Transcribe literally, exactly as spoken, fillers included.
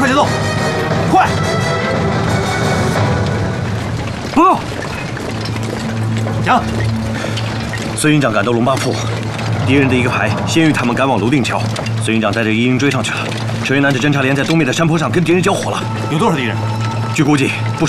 快节奏，快！报告，讲。 孙营长赶到龙八铺，敌人的一个排先于他们赶往泸定桥，孙营长带着一营追上去了。车云南的侦察连在东面的山坡上跟敌人交火了。 有多少敌人？ 据估计不少。